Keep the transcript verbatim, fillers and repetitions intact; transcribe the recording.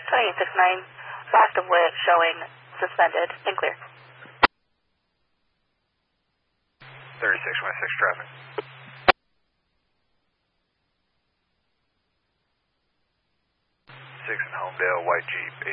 twenty-eight sixty-nine, last of which showing suspended and clear. thirty-six twenty-six traffic. six in Homedale, white Jeep.